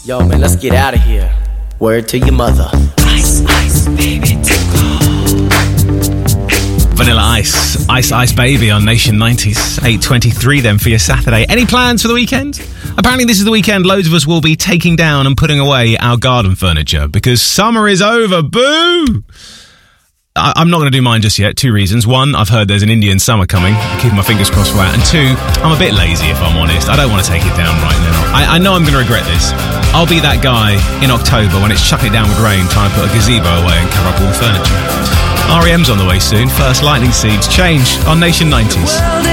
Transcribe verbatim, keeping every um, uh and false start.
Yo, man, let's get out of here. Word to your mother. Ice, ice, baby, too cold. Vanilla Ice, Ice Ice Baby on Nation nineties. eight twenty-three then for your Saturday. Any plans for the weekend? Apparently this is the weekend loads of us will be taking down and putting away our garden furniture because summer is over. Boo! I- I'm not going to do mine just yet. Two reasons. One, I've heard there's an Indian summer coming. I'm keeping my fingers crossed for that. And two, I'm a bit lazy if I'm honest. I don't want to take it down right now. I, I know I'm going to regret this. I'll be that guy in October when it's chucking it down with rain trying to put a gazebo away and cover up all the furniture. R E M's on the way soon. First Lightning Seeds. Change on Nation nineties.